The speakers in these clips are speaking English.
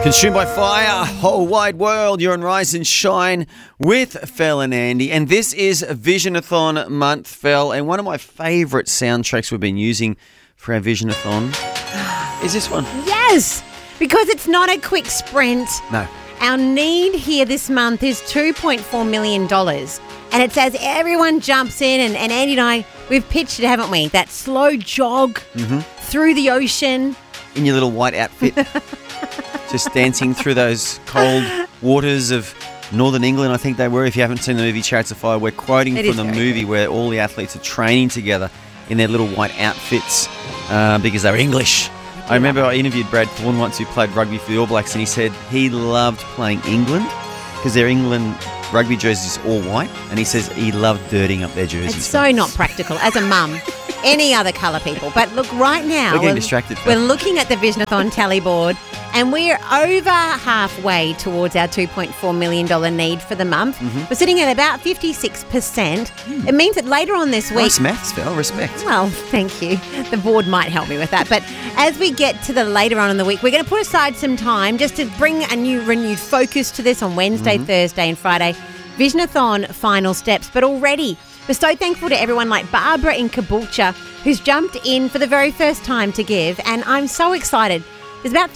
Consumed by fire, whole wide world. You're on Rise and Shine with Fel and Andy. And this is Visionathon month, Fel. And one of my favourite soundtracks we've been using for our Visionathon is this one. Yes, because it's not a quick sprint. No. Our need here this month is $2.4 million. And it's as everyone jumps in, and Andy and I, we've pitched it, haven't we? That slow jog through the ocean. In your little white outfit. Just dancing through those cold waters of Northern England, I think they were. If you haven't seen the movie Chariots of Fire, we're quoting from the movie where all the athletes are training together in their little white outfits because they're English. Yeah. I remember I interviewed Brad Thorne once, who played rugby for the All Blacks, and he said he loved playing England because their England rugby jerseys all white, and he says he loved dirtying up their jerseys. It's so not practical as a mum. Any other colour, people. But look, right now, we're getting distracted. We're looking at the Visionathon tally board, and we're over halfway towards our $2.4 million need for the month. We're sitting at about 56%. It means that later on this week... Nice maths, Phil. Respect. Well, thank you. The board might help me with that. But as we get to the later on in the week, we're going to put aside some time just to bring a new renewed focus to this on Wednesday, Thursday and Friday. Visionathon final steps. But already... we're so thankful to everyone like Barbara in Caboolture who's jumped in for the very first time to give, and I'm so excited. There's about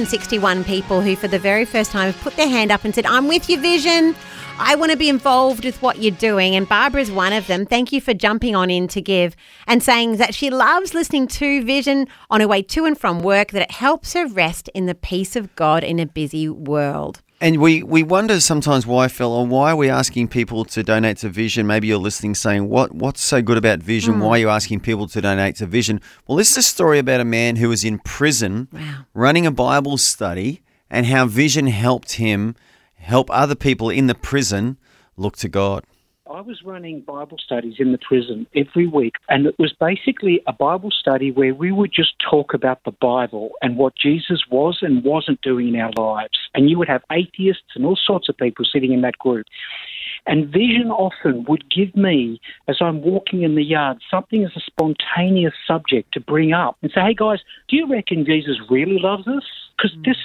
361 people who for the very first time have put their hand up and said, I'm with you, Vision. I want to be involved with what you're doing, and Barbara's one of them. Thank you for jumping on in to give and saying that she loves listening to Vision on her way to and from work, that it helps her rest in the peace of God in a busy world. And we wonder sometimes why, Phil, or why are we asking people to donate to Vision? Maybe you're listening saying, what's so good about Vision? Why are you asking people to donate to Vision? Well, this is a story about a man who was in prison running a Bible study, and how Vision helped him help other people in the prison look to God. I was running Bible studies in the prison every week, and it was basically a Bible study where we would just talk about the Bible and what Jesus was and wasn't doing in our lives. And you would have atheists and all sorts of people sitting in that group. And Vision often would give me, as I'm walking in the yard, something as a spontaneous subject to bring up and say, hey guys, do you reckon Jesus really loves us? Because listen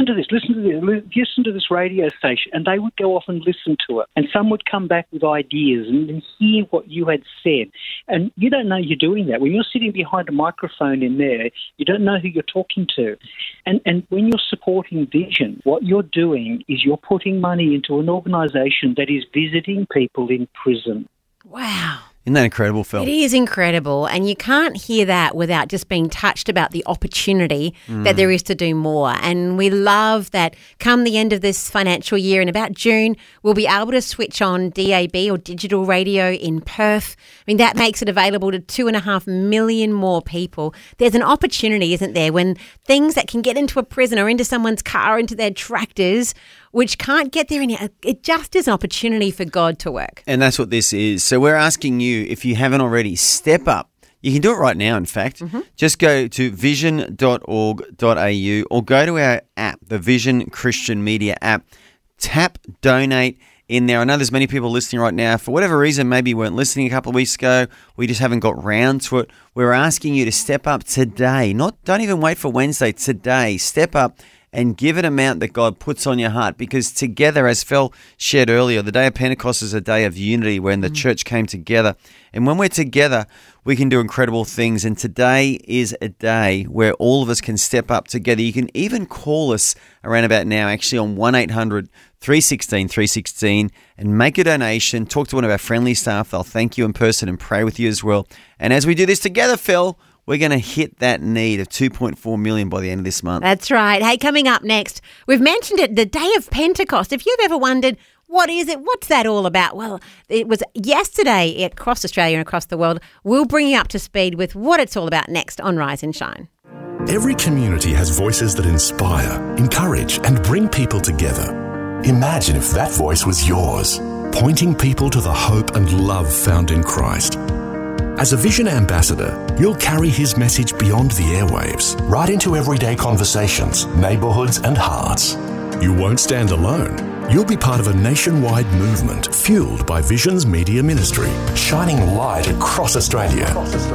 to this radio station. And they would go off and listen to it. And some would come back with ideas and hear what you had said. And you don't know you're doing that. When you're sitting behind a microphone in there, you don't know who you're talking to. And when you're supporting Vision, what you're doing is you're putting money into an organisation that is visiting people in prison. Wow. Isn't that incredible, Phil? It is incredible, and you can't hear that without just being touched about the opportunity that there is to do more. And we love that come the end of this financial year, in about June, we'll be able to switch on DAB or digital radio in Perth. I mean, that makes it available to 2.5 million more people. There's an opportunity, isn't there, when things that can get into a prison or into someone's car, into their tractors, which can't get there, it just is an opportunity for God to work. And that's what this is. So we're asking you, if you haven't already, step up. You can do it right now, in fact. Just go to vision.org.au or go to our app, the Vision Christian Media app. Tap donate in there. I know there's many people listening right now. For whatever reason, maybe you weren't listening a couple of weeks ago. We just haven't got round to it. We're asking you to step up today. Don't even wait for Wednesday. Today, step up and give an amount that God puts on your heart, because together, as Phil shared earlier, the day of Pentecost is a day of unity when the church came together. And when we're together, we can do incredible things. And today is a day where all of us can step up together. You can even call us around about now, actually on 1-800-316-316 and make a donation. Talk to one of our friendly staff. They'll thank you in person and pray with you as well. And as we do this together, Phil, we're going to hit that need of 2.4 million by the end of this month. That's right. Hey, coming up next, we've mentioned it, the day of Pentecost. If you've ever wondered, what is it? What's that all about? Well, it was yesterday across Australia and across the world. We'll bring you up to speed with what it's all about next on Rise and Shine. Every community has voices that inspire, encourage, and bring people together. Imagine if that voice was yours, pointing people to the hope and love found in Christ. As a Vision ambassador, you'll carry his message beyond the airwaves, right into everyday conversations, neighbourhoods and hearts. You won't stand alone. You'll be part of a nationwide movement fueled by Vision's media ministry, shining light across Australia.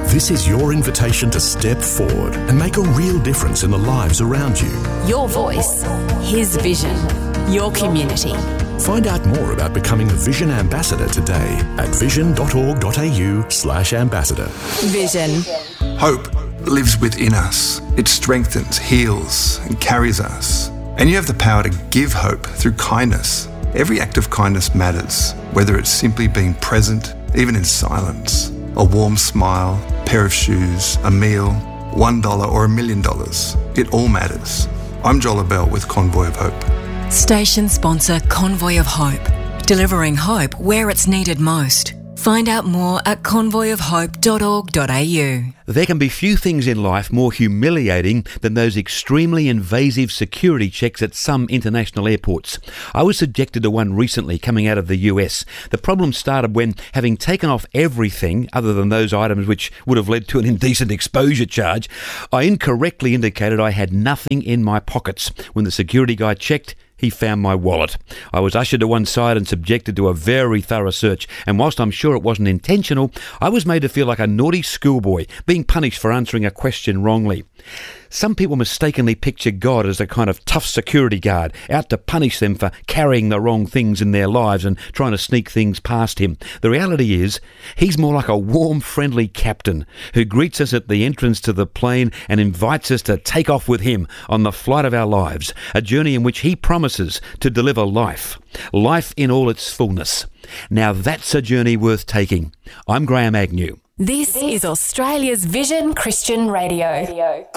This is your invitation to step forward and make a real difference in the lives around you. Your voice, his vision, your community. Find out more about becoming a Vision Ambassador today at vision.org.au/ambassador. Vision. Hope lives within us. It strengthens, heals, and carries us. And you have the power to give hope through kindness. Every act of kindness matters, whether it's simply being present, even in silence, a warm smile, a pair of shoes, a meal, $1 or $1 million. It all matters. I'm Joel Abell with Convoy of Hope. Station sponsor Convoy of Hope. Delivering hope where it's needed most. Find out more at convoyofhope.org.au. There can be few things in life more humiliating than those extremely invasive security checks at some international airports. I was subjected to one recently coming out of the US. The problem started when, having taken off everything other than those items which would have led to an indecent exposure charge, I incorrectly indicated I had nothing in my pockets. When the security guy checked, he found my wallet. I was ushered to one side and subjected to a very thorough search, and whilst I'm sure it wasn't intentional, I was made to feel like a naughty schoolboy being punished for answering a question wrongly. Some people mistakenly picture God as a kind of tough security guard, out to punish them for carrying the wrong things in their lives and trying to sneak things past him. The reality is, he's more like a warm, friendly captain who greets us at the entrance to the plane and invites us to take off with him on the flight of our lives, a journey in which he promises to deliver life in all its fullness. Now that's a journey worth taking. I'm Graham Agnew. This is Australia's Vision Christian Radio.